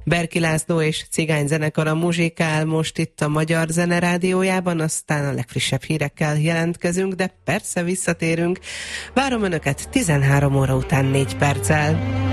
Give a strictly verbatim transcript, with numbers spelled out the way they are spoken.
Berki László és cigányzenekar a muzsikál most itt a Magyar Zene Rádiójában, aztán a legfrissebb hírekkel jelentkezünk, de persze visszatérünk. Várom Önöket tizenhárom óra után négy perccel.